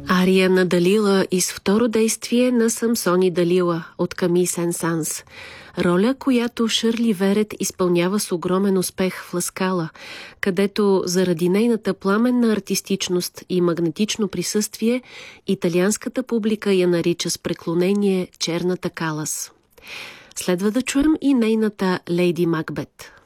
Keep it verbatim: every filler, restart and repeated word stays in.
Ария на Далила из второ действие на Самсон и Далила от Ками Сен-Санс. Роля, която Шърли Верет изпълнява с огромен успех в Ла Скала, където заради нейната пламенна артистичност и магнетично присъствие, италианската публика я нарича с преклонение черната Калас. Следва да чуем и нейната Лейди Макбет.